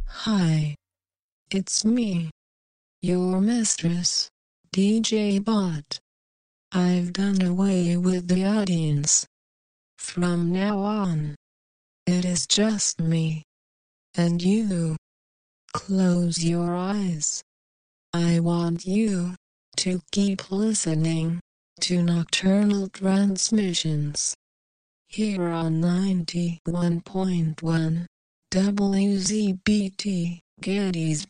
Hi, it's me, your mistress, DJ Bot. I've done away with the audience. From now on, it is just me and you. Close your eyes. I want you to keep listening to Nocturnal Transmissions here on 91.1 WZBT Gettysburg.